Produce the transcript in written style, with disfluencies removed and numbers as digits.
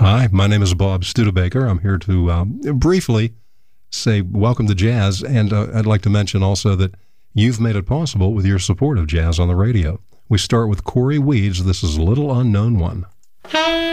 Hi, my name is Bob Studebaker. I'm here to briefly say welcome to jazz, and I'd like to mention also that you've made it possible with your support of Jazz on the Radio. We start with Corey Weeds. This is Little Unknown One.